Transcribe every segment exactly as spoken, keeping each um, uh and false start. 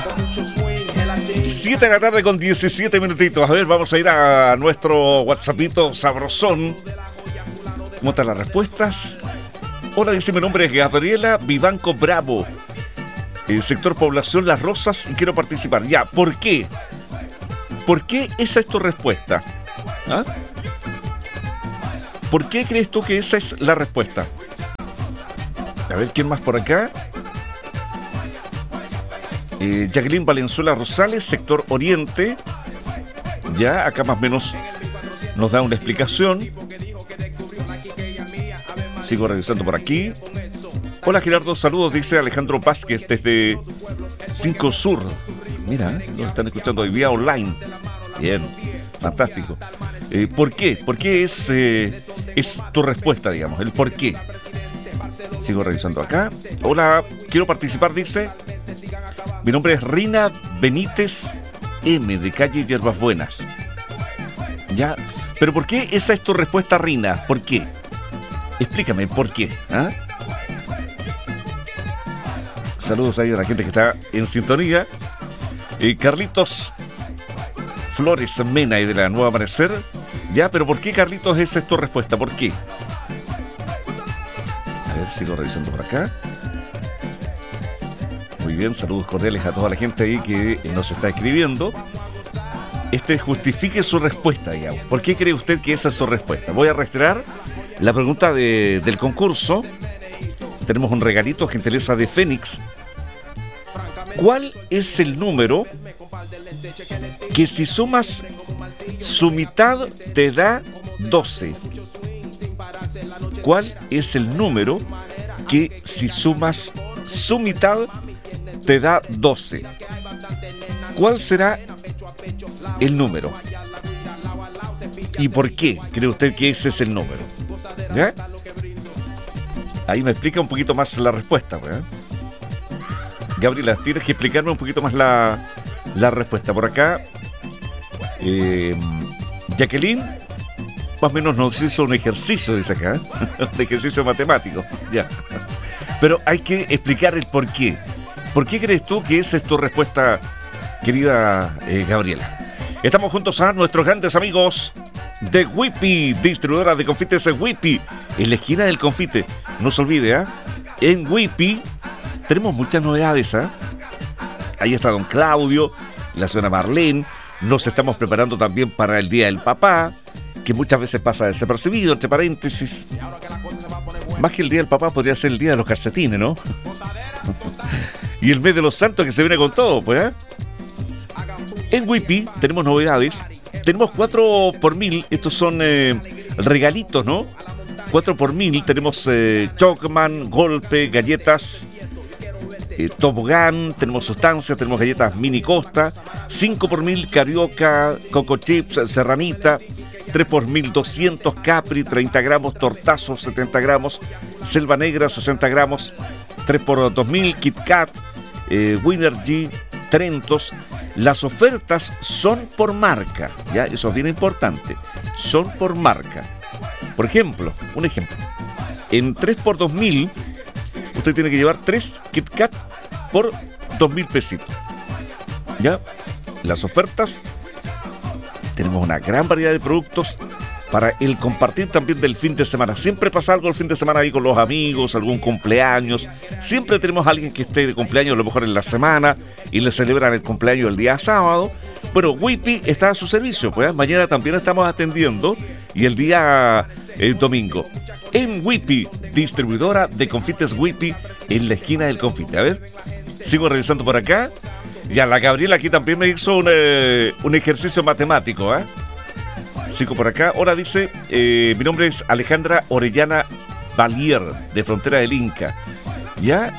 siete de la tarde con diecisiete minutitos. A ver, vamos a ir a nuestro WhatsAppito sabrosón. ¿Cómo están las respuestas? Hola, dice, mi nombre es Gabriela Vivanco Bravo, el sector población Las Rosas, y quiero participar. Ya, ¿por qué? ¿Por qué esa es tu respuesta? ¿Ah? ¿Por qué crees tú que esa es la respuesta? A ver, ¿quién más por acá? Eh, Jacqueline Valenzuela Rosales, sector Oriente. Ya, acá más o menos nos da una explicación. Sigo revisando por aquí. Hola Gerardo, saludos, dice Alejandro Vázquez desde cinco Sur. Mira, nos están escuchando hoy vía online. Bien, fantástico. Eh, ¿Por qué? ¿Por qué es, eh, es tu respuesta, digamos? El por qué. Sigo revisando acá. Hola, quiero participar, dice. Mi nombre es Rina Benítez M, de calle Hierbas Buenas. Ya, pero ¿por qué esa es tu respuesta, Rina? ¿Por qué? Explícame, ¿por qué? ¿Ah? Saludos ahí a la gente que está en sintonía. Eh, Carlitos Flores Mena y de la Nueva Amanecer. Ya, pero ¿por qué, Carlitos, esa es tu respuesta? ¿Por qué? A ver, sigo revisando por acá. Muy bien, saludos cordiales a toda la gente ahí que nos está escribiendo. Este justifique su respuesta, digamos. ¿Por qué cree usted que esa es su respuesta? Voy a reiterar la pregunta de, del concurso. Tenemos un regalito, gentileza de Fénix. ¿Cuál es el número que si sumas su mitad te da doce? ¿Cuál es el número que si sumas su mitad te da doce? ¿Cuál será el número? ¿Y por qué cree usted que ese es el número? ¿Ya? Ahí me explica un poquito más la respuesta, ¿verdad? Gabriela, tienes que explicarme un poquito más la, la respuesta. Por acá, eh, Jacqueline, más o menos nos hizo un ejercicio, dice acá, ¿eh? Un ejercicio matemático, ya. Pero hay que explicar el por qué. ¿Por qué crees tú que esa es tu respuesta, querida eh, Gabriela? Estamos juntos a nuestros grandes amigos de Whippy, distribuidora de confites en Whippy, en la esquina del confite. No se olvide, ¿eh? En Whippy tenemos muchas novedades, ¿eh? Ahí está don Claudio, la señora Marlene. Nos estamos preparando también para el Día del Papá, que muchas veces pasa desapercibido, entre paréntesis. Más que el Día del Papá podría ser el Día de los Calcetines, ¿no? Y el mes de los santos que se viene con todo, pues, ¿eh? En Whippy tenemos novedades. Tenemos cuatro por mil. Estos son eh, regalitos, ¿no? cuatro por mil. Tenemos eh, Chocman, Golpe, galletas eh, Tobogán. Tenemos sustancias. Tenemos galletas Mini Costa. cinco por mil Carioca, Coco Chips, Serranita. tres por mil doscientos Capri, treinta gramos. Tortazo, setenta gramos. Selva Negra, sesenta gramos. tres por dos mil Kit Kat, eh, Winner G, Trentos. Las ofertas son por marca, ya, eso es bien importante, son por marca. Por ejemplo, un ejemplo, en tres por dos mil usted tiene que llevar tres Kit Kat por dos mil pesitos, ya. Las ofertas, tenemos una gran variedad de productos para el compartir también del fin de semana. Siempre pasa algo el fin de semana ahí con los amigos, algún cumpleaños. Siempre tenemos a alguien que esté de cumpleaños a lo mejor en la semana y le celebran el cumpleaños el día sábado. Bueno, Whippy está a su servicio, pues mañana también estamos atendiendo y el día el domingo. En Whippy, distribuidora de confites Whippy en la esquina del confite. A ver, sigo revisando por acá. Ya, la Gabriela aquí también me hizo un, eh, un ejercicio matemático, ¿eh? Sigo por acá. Ahora dice, eh, mi nombre es Alejandra Orellana Valier, de Frontera del Inca. Ya,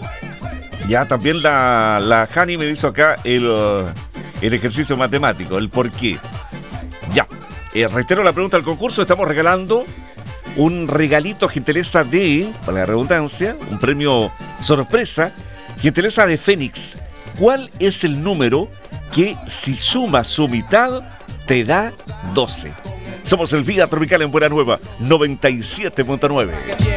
ya también la, la Jani me hizo acá el, uh, el ejercicio matemático, el por qué. Ya, eh, reitero la pregunta del concurso. Estamos regalando un regalito gentileza de, para la redundancia, un premio sorpresa, gentileza de Fénix. ¿Cuál es el número que si suma su mitad te da doce? Somos el Vida Tropical en Buena Nueva, noventa y siete punto nueve.